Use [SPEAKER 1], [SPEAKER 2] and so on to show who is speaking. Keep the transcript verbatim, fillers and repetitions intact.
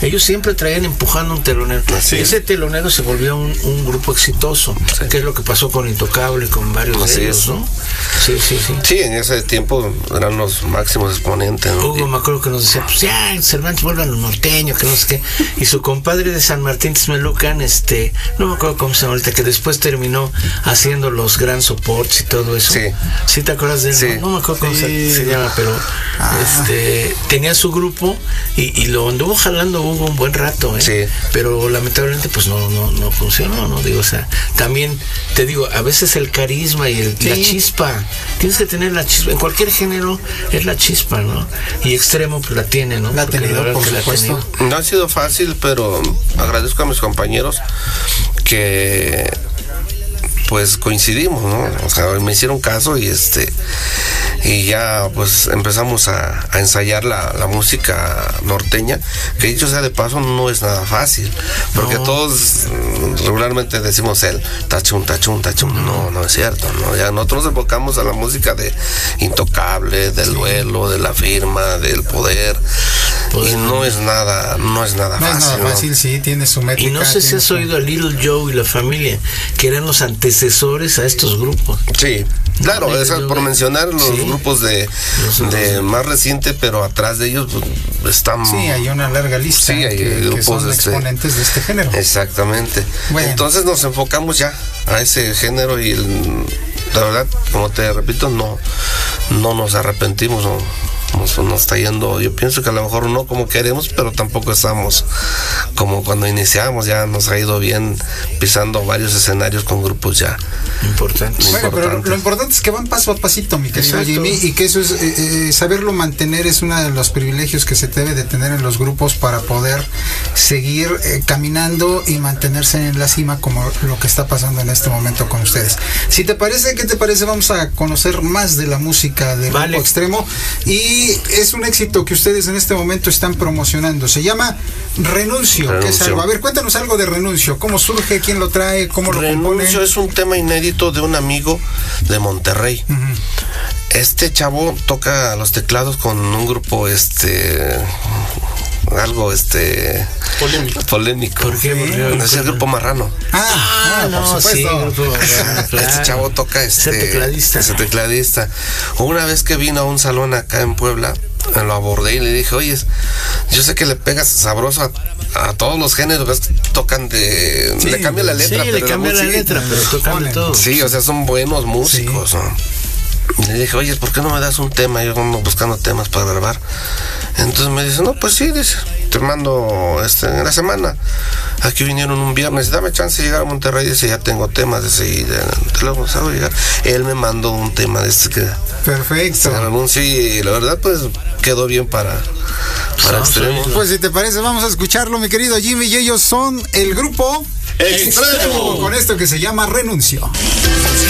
[SPEAKER 1] ellos siempre traían empujando un telonero.
[SPEAKER 2] Sí.
[SPEAKER 1] Ese telonero se volvió un, un grupo exitoso, sí. que es lo que pasó con Intocable, con varios Así de ellos, es. ¿no? Sí, sí, sí.
[SPEAKER 2] Sí, en ese tiempo eran los máximos exponentes, ¿no?
[SPEAKER 1] Hugo, me acuerdo que nos decía, pues ya, Cervantes vuelve a los norteños, que no sé qué. Y su compadre de San Martín Texmelucan, este, no me acuerdo cómo se llama ahorita, que después terminó haciendo los Grand Supports y todo eso.
[SPEAKER 2] Sí.
[SPEAKER 1] ¿Sí te acuerdas de él?
[SPEAKER 2] Sí.
[SPEAKER 1] No, no me acuerdo cómo
[SPEAKER 3] Sí.
[SPEAKER 1] se, se llama, pero
[SPEAKER 3] Ah.
[SPEAKER 1] este tenía su grupo y, y lo anduvo jalando Hugo un buen rato, ¿eh?
[SPEAKER 2] Sí.
[SPEAKER 1] Pero lamentablemente pues no, no, no funcionó, ¿no? Digo, o sea, también te digo, a veces el carisma y el,
[SPEAKER 3] Sí.
[SPEAKER 1] la chispa, tienes que tener la chispa, en cualquier género es la chispa, ¿no? Y Extremo pues la tiene, ¿no?
[SPEAKER 3] La ha
[SPEAKER 1] Porque
[SPEAKER 3] tenido,
[SPEAKER 1] verdad
[SPEAKER 3] por
[SPEAKER 1] que la ha
[SPEAKER 3] supuesto.
[SPEAKER 1] tenido.
[SPEAKER 2] No ha sido fácil, pero agradezco a mis compañeros que pues coincidimos, ¿no? O sea, me hicieron caso y este y ya pues empezamos a, a ensayar la, la música norteña, que dicho sea de paso no es nada fácil, porque
[SPEAKER 1] No.
[SPEAKER 2] todos regularmente decimos el tachun, tachun, tachun, no, no es cierto, ¿no? Ya nosotros nos enfocamos a la música de Intocable, del duelo, de La Firma, del Poder,
[SPEAKER 1] Poder.
[SPEAKER 2] y no es nada, no es nada
[SPEAKER 3] No es
[SPEAKER 2] fácil,
[SPEAKER 3] nada
[SPEAKER 2] ¿no?
[SPEAKER 3] fácil, sí, tiene su métrica.
[SPEAKER 1] Y no sé si
[SPEAKER 3] tiene
[SPEAKER 1] has
[SPEAKER 3] su-
[SPEAKER 1] oído a Little Joe y la familia, que eran los antecesores a estos grupos.
[SPEAKER 2] Sí, claro,
[SPEAKER 1] No,
[SPEAKER 2] eso
[SPEAKER 1] yo-
[SPEAKER 2] por mencionar los
[SPEAKER 1] sí.
[SPEAKER 2] grupos de,
[SPEAKER 1] Los-
[SPEAKER 2] de
[SPEAKER 1] los-
[SPEAKER 2] más reciente, pero atrás de ellos pues, están...
[SPEAKER 3] Sí, hay una larga lista
[SPEAKER 2] Sí, hay
[SPEAKER 3] que, que
[SPEAKER 2] grupos,
[SPEAKER 3] son
[SPEAKER 2] este,
[SPEAKER 3] exponentes de este género.
[SPEAKER 2] Exactamente.
[SPEAKER 3] Bueno.
[SPEAKER 2] Entonces nos enfocamos ya a ese género y el- la verdad, como te repito, no, no nos arrepentimos, no, nos, nos está yendo, yo pienso que a lo mejor no como queremos, pero tampoco estamos como cuando iniciamos, ya nos ha ido bien pisando varios escenarios con grupos ya.
[SPEAKER 1] Importante.
[SPEAKER 3] Bueno, pero lo,
[SPEAKER 2] importante.
[SPEAKER 3] lo importante es que van paso a pasito, mi querido
[SPEAKER 1] Exacto.
[SPEAKER 3] Jimmy, y que eso es, eh, eh, saberlo mantener es uno de los privilegios que se debe de tener en los grupos para poder seguir eh, caminando y mantenerse en la cima como lo que está pasando en este momento con ustedes. Si te parece, ¿qué te parece? Vamos a conocer más de la música del
[SPEAKER 1] Vale.
[SPEAKER 3] grupo Extremo, y es un éxito que ustedes en este momento están promocionando. Se llama Renuncio, que es
[SPEAKER 2] Renuncio.
[SPEAKER 3] algo. A ver, cuéntanos algo de Renuncio. ¿Cómo surge? ¿Quién lo trae? ¿Cómo lo compone?
[SPEAKER 2] Renuncio es un tema inédito de un amigo de Monterrey.
[SPEAKER 3] Ujú.
[SPEAKER 2] Este chavo toca los teclados con un grupo este algo este
[SPEAKER 4] Polémico.
[SPEAKER 2] polémico.
[SPEAKER 1] ¿Por qué? ¿Por qué?
[SPEAKER 2] Es el grupo Marrano.
[SPEAKER 3] Ah,
[SPEAKER 1] Ah,
[SPEAKER 3] ah,
[SPEAKER 1] no,
[SPEAKER 3] por
[SPEAKER 1] sí,
[SPEAKER 3] supuesto.
[SPEAKER 1] grupo Marrano, claro.
[SPEAKER 2] Este chavo toca este
[SPEAKER 1] Ese tecladista.
[SPEAKER 2] ese tecladista. Una vez que vino a un salón acá en Puebla, lo abordé y le dije, oye, yo sé que le pegas sabroso a, a todos los géneros, ves que tocan de...
[SPEAKER 3] Sí,
[SPEAKER 2] le cambia la letra,
[SPEAKER 1] Sí,
[SPEAKER 2] pero
[SPEAKER 1] le cambia la
[SPEAKER 2] música-
[SPEAKER 1] letra, pero tocan de
[SPEAKER 3] Ponen.
[SPEAKER 1] todo.
[SPEAKER 2] Sí, o sea, son buenos músicos, ¿no? Y le dije, oye, ¿por qué no me das un tema? Yo ando buscando temas para grabar. Entonces me dice, no, pues sí, dice, te mando este, en la semana. Aquí vinieron un viernes, dame chance de llegar a Monterrey. Dice, ya tengo temas, dice, y de- te los hago llegar. Él me mandó un tema de este que
[SPEAKER 3] Perfecto.
[SPEAKER 2] se renunció y la verdad, pues quedó bien para, para
[SPEAKER 1] Vamos a
[SPEAKER 2] Extremo.
[SPEAKER 1] oírlo.
[SPEAKER 3] Pues si te parece, vamos a escucharlo, mi querido Jimmy, y ellos son el grupo
[SPEAKER 2] Extremo.
[SPEAKER 3] con esto que se llama Renuncio.